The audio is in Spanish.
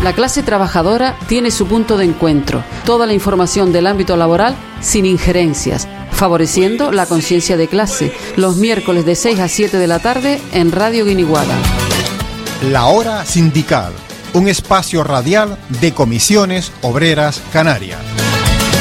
La clase trabajadora tiene su punto de encuentro, toda la información del ámbito laboral sin injerencias, favoreciendo la conciencia de clase, los miércoles de 6 a 7 de la tarde en Radio Guiniguada. La Hora Sindical, un espacio radial de Comisiones Obreras Canarias.